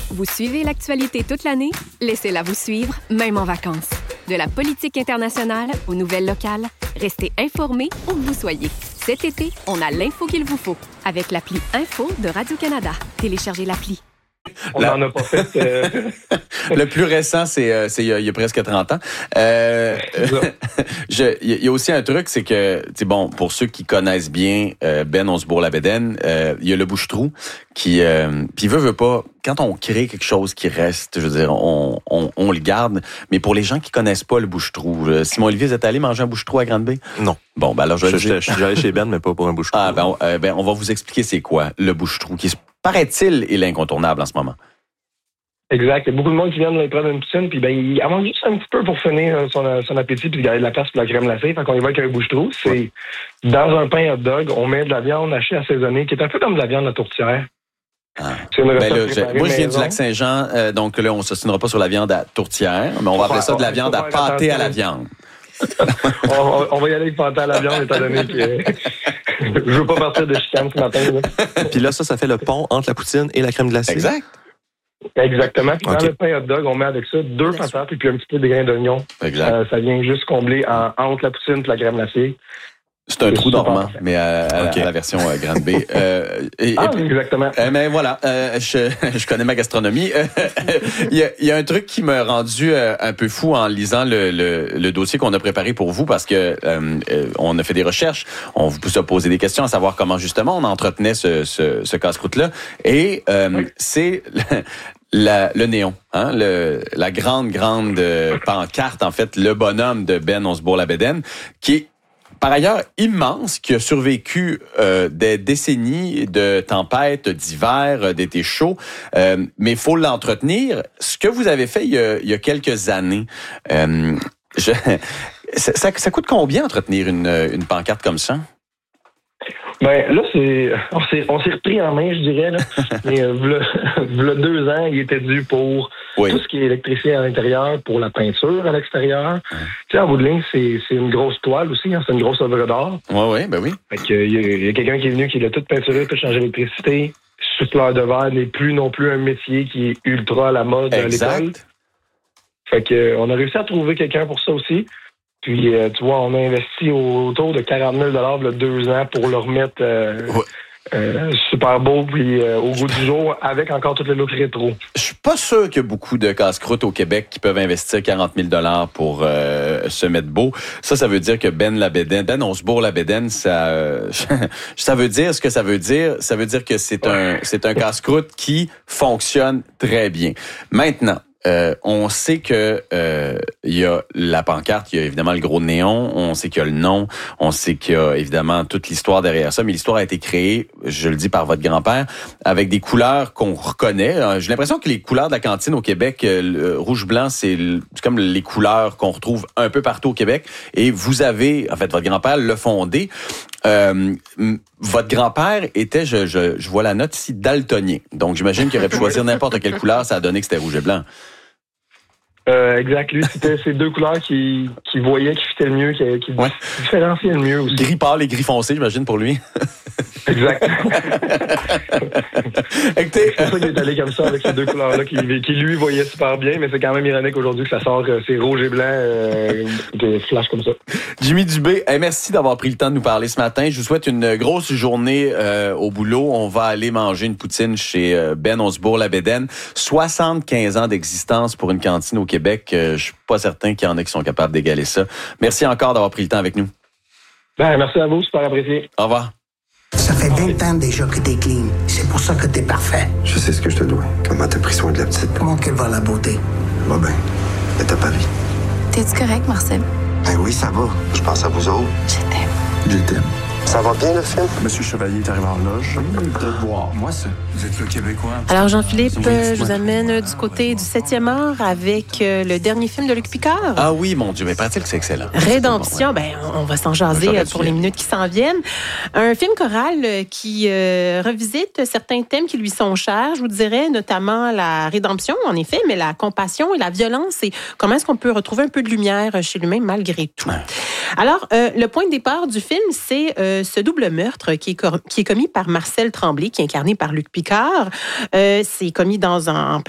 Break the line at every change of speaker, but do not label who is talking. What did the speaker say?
Vous suivez l'actualité toute l'année? Laissez-la vous suivre, même en vacances. De la politique internationale aux nouvelles locales, restez informés où que vous soyez. Cet été, on a l'info qu'il vous faut avec l'appli Info de Radio-Canada. Téléchargez l'appli.
On n'en a pas fait.
Le plus récent, c'est il y a presque 30 ans. Il y a aussi un truc, c'est que, bon, pour ceux qui connaissent bien Ben Osbourne-Labédène, il y a le bouche-trou qui, puis veut pas, quand on crée quelque chose qui reste, je veux dire, on le garde. Mais pour les gens qui connaissent pas le bouche-trou, Simon Olivier, vous êtes allé manger un bouche-trou à Grande-Bay?
Non.
Bon, ben alors je
suis allé chez Ben, mais pas pour un bouche-trou.
Ah, ben on va vous expliquer c'est quoi le bouche-trou, qui paraît-il est l'incontournable en ce moment.
Exact. Il y a beaucoup de monde qui vient de prendre une poutine, puis il en mange juste un petit peu pour finir son appétit, puis garder de la place pour la crème glacée. Fait qu'on y va avec un bouche-trou. C'est dans un pain hot dog, on met de la viande hachée assaisonnée, qui est un peu comme de la viande à tourtière.
Ah. Moi, je viens du Lac-Saint-Jean, donc là, on ne s'assinera pas sur la viande à tourtière, mais on va appeler ça de la viande à pâté à la viande.
on va y aller avec pâté à la viande, étant donné que je veux pas partir de chicane ce matin.
Puis là, ça fait le pont entre la poutine et la crème glacée.
Exact.
Exactement. Puis dans le pain hot dog, on met avec ça 2 patates et puis un petit peu de grains d'oignon.
Exact.
Ça vient juste combler entre la poutine et la crème glacée.
C'est un trou normand, mais à la version Grande Bay.
Exactement.
Mais voilà, je connais ma gastronomie. Il y a un truc qui m'a rendu un peu fou en lisant le dossier qu'on a préparé pour vous, parce que on a fait des recherches, on vous a posé des questions à savoir comment justement on entretenait ce casse-croûte-là. Et c'est le néon, hein, la grande pancarte, en fait, le bonhomme de Ben Osbourne-Labédène, qui est par ailleurs immense, qui a survécu des décennies de tempêtes, d'hiver, d'été chaud, mais il faut l'entretenir. Ce que vous avez fait il y a quelques années, ça coûte combien entretenir une pancarte comme ça?
Ben là, on s'est repris en main, je dirais. Là. Mais v'là 2 ans, il était dû pour tout ce qui est électricité à l'intérieur, pour la peinture à l'extérieur. Tu sais, en bout de ligne, c'est une grosse toile aussi, hein, c'est une grosse œuvre d'art.
Oui, ben oui.
Fait que, il y a quelqu'un qui est venu, qui l'a tout peinturé, tout changé l'électricité. Souffleur de verre n'est plus non plus un métier qui est ultra à la mode à l'école. Fait que, on a réussi à trouver quelqu'un pour ça aussi. Puis, tu vois, on a investi autour de 40 000 $, 2 ans pour le remettre super beau puis au goût du jour, avec encore tout le look rétro.
Je suis pas sûr qu'il y a beaucoup de casse-croûtes au Québec qui peuvent investir 40 000 $ pour se mettre beau. Ça veut dire que Ben Osbourne-Labédène, ça veut dire ce que ça veut dire. Ça veut dire que c'est un casse-croûte qui fonctionne très bien. Maintenant, on sait que il y a la pancarte, il y a évidemment le gros néon, on sait qu'il y a le nom, on sait qu'il y a évidemment toute l'histoire derrière ça, mais l'histoire a été créée, je le dis, par votre grand-père, avec des couleurs qu'on reconnaît. J'ai l'impression que les couleurs de la cantine au Québec, le rouge-blanc, c'est comme les couleurs qu'on retrouve un peu partout au Québec, et vous avez, en fait, votre grand-père l'a fondé. Votre grand-père était, je vois la note ici, daltonien. Donc, j'imagine qu'il aurait pu choisir n'importe quelle couleur, ça a donné que c'était rouge et blanc.
Exact. Lui, c'était ces 2 couleurs qui voyait, qui fitaient le mieux, qui différenciaient le mieux aussi.
Gris pâle et gris foncé, j'imagine, pour lui.
Exact. C'est pour ça qu'il est allé comme ça avec ces 2 couleurs-là qui lui voyait super bien, mais c'est quand même ironique aujourd'hui que ça sort, c'est rouge et blanc, de flash comme ça.
Jimmy Dubé, merci d'avoir pris le temps de nous parler ce matin. Je vous souhaite une grosse journée au boulot. On va aller manger une poutine chez Ben Osbourne-Labédène. 75 ans d'existence pour une cantine au Québec. Je suis pas certain qu'il y en a qui sont capables d'égaler ça. Merci encore d'avoir pris le temps avec nous.
Merci à vous, super apprécié.
Au revoir.
Ça fait 20 ans déjà que t'es clean. C'est pour ça que t'es parfait.
Je sais ce que je te dois. Comment t'as pris soin de la petite.
Comment qu'elle va, la beauté?
Va bien. Elle t'a pas vu.
T'es-tu correct, Marcel?
Ben oui, ça va. Je pense à vous autres.
Je t'aime.
Je t'aime. Ça va bien, le film?
Monsieur Chevalier est arrivé en loge. Moi, vous êtes le Québécois.
Alors, Jean-Philippe, je vous amène du côté du 7e art avec le dernier film de Luc Picard.
Ah oui, mon Dieu, mais paraît-il que c'est excellent.
Rédemption, on va s'en jaser pour les minutes qui s'en viennent. Un film choral qui revisite certains thèmes qui lui sont chers, je vous dirais, notamment la rédemption, en effet, mais la compassion et la violence et comment est-ce qu'on peut retrouver un peu de lumière chez lui-même malgré tout. Alors, le point de départ du film, c'est ce double meurtre qui est commis par Marcel Tremblay, qui est incarné par Luc Picard. C'est commis en